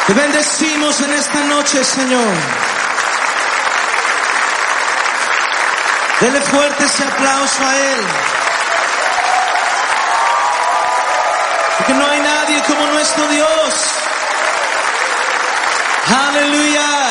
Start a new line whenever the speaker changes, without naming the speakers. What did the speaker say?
Te bendecimos en esta noche, Señor. Dele fuerte ese aplauso a Él. Porque no hay nadie como nuestro Dios. Aleluya.